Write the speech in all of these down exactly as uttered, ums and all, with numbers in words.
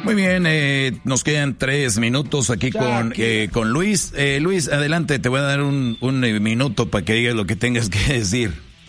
Muy bien, eh, nos quedan tres minutos aquí con, eh, con Luis. Eh, Luis, adelante, te voy a dar un, un minuto para que digas lo que tengas que decir.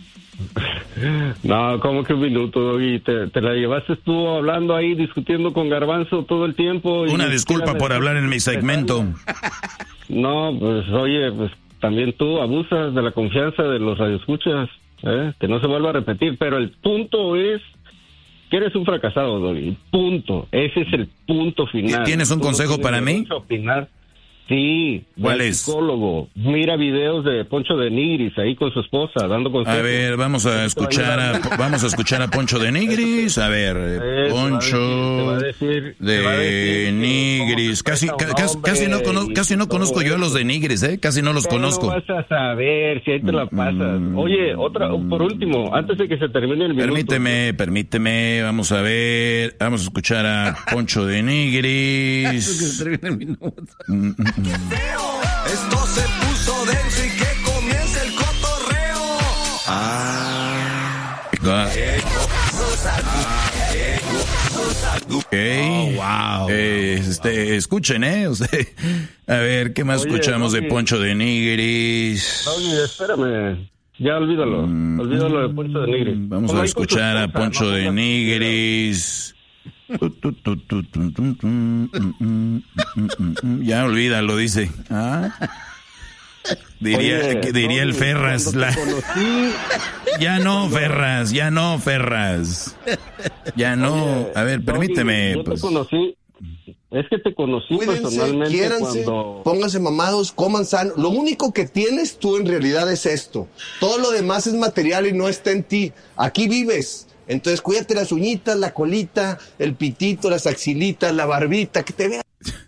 No, ¿cómo que un minuto, Doggy? Te, te la llevaste tú hablando ahí, discutiendo con Garbanzo todo el tiempo. Y Una disculpa por hablar en mi segmento. No, pues oye, pues también tú abusas de la confianza de los radioescuchas, ¿eh? Que no se vuelva a repetir, pero el punto es que eres un fracasado, Doggy. Punto. Ese es el punto final. ¿Tienes un tú consejo no para mí? Opinar. Sí. ¿Cuál es? Psicólogo. Mira videos de Poncho de Nigris ahí con su esposa dando consejos. A ver, vamos a escuchar a, vamos a escuchar a Poncho de Nigris. A ver, eh, Poncho decir, de Nigris. Casi, ca, casi, casi no conozco, casi no conozco yo a los de Nigris, eh. Casi no los conozco. No vas a saber si ahí te la pasas. Oye, otra, por último, antes de que se termine el minuto. Permíteme, permíteme. Vamos a ver, vamos a escuchar a Poncho de Nigris. Antes que se termine el minuto. ¡Qué feo! Esto se puso denso y que comience el cotorreo. Ah. Ah. Okay. Oh, wow. Eh, este, escuchen, eh. O sea, a ver, ¿qué más Oye, escuchamos Doggy, de Poncho de Nigris? Doggy, espérame. Ya olvídalo. Mm, olvídalo de Poncho de Nigris. Vamos a escuchar a Poncho de Nigris. Ya olvídalo, dice. ¿Ah? Diría, Oye, diría el Ferras. La... Ya no, Ferras, ya no, Ferras. Ya no. Oye, a ver, permíteme. Yo pues. te conocí. Es que te conocí Cuídense, personalmente quiéranse, cuando... pónganse mamados, coman sano. Lo único que tienes tú en realidad es esto. Todo lo demás es material y no está en ti. Aquí vives. Entonces cuídate las uñitas, la colita, el pitito, las axilitas, la barbita, que te vea.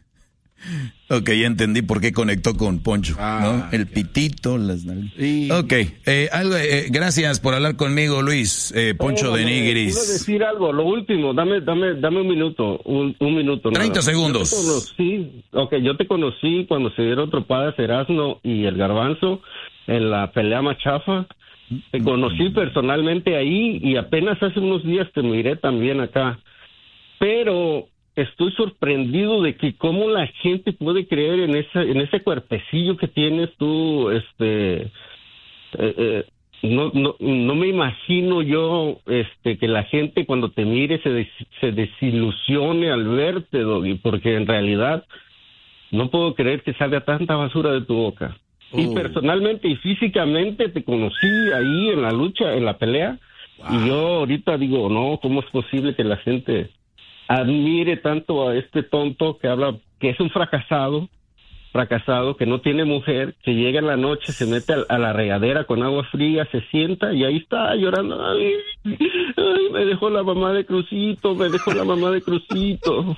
Ok, ya entendí por qué conectó con Poncho, ah, ¿no? El pitito, las sí. Ok, eh, algo, eh, gracias por hablar conmigo, Luis, eh, Poncho eh, de Nigris. Quiero decir algo, lo último, dame, dame, dame un minuto, un, un minuto. treinta nada. segundos. Yo te conocí, ok, yo te conocí cuando se dieron tropadas Erasmo y el Garbanzo en la pelea machafa. Te conocí personalmente ahí y apenas hace unos días te miré también acá. Pero estoy sorprendido de que cómo la gente puede creer en esa, en ese cuerpecillo que tienes tú, este, eh, eh, no, no, no me imagino yo, este, que la gente cuando te mire se, des, se desilusione al verte, Doggy, porque en realidad no puedo creer que salga tanta basura de tu boca. Uh. Y personalmente y físicamente te conocí ahí en la lucha, en la pelea, wow. Y yo ahorita digo, no, ¿cómo es posible que la gente admire tanto a este tonto que habla, que es un fracasado, fracasado, que no tiene mujer, que llega en la noche, se mete a, a la regadera con agua fría, se sienta y ahí está llorando, ay, ay, me dejó la mamá de Crucito, me dejó la mamá de Crucito.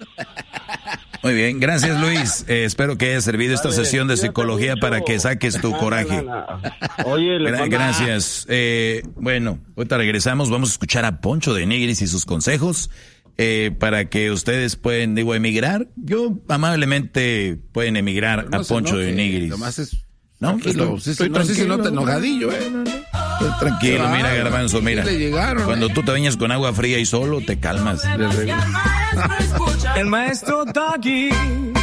Muy bien, gracias Luis. Eh, espero que haya servido esta sesión de psicología para que saques tu coraje. Oye, Gra- gracias. Eh, bueno, ahorita regresamos, vamos a escuchar a Poncho de Nigris y sus consejos eh, para que ustedes pueden, digo, emigrar. Yo amablemente pueden emigrar no a Poncho de Nigris. Nomás es ¿No? Tranquilo, Estoy, estoy estoy no sé si nota enojadillo, eh. No, no, no. Tranquilo, claro, mira, Garbanzo, mira. Llegaron, Cuando eh. tú te bañas con agua fría y solo, te calmas. El maestro Doggy.